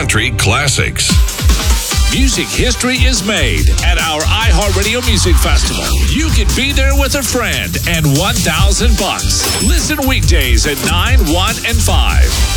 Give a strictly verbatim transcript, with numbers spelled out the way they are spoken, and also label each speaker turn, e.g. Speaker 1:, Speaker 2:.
Speaker 1: country classics.
Speaker 2: Music history is made at our iHeartRadio Music Festival. You can be there with a friend and one thousand bucks. Listen weekdays at nine, one, and five.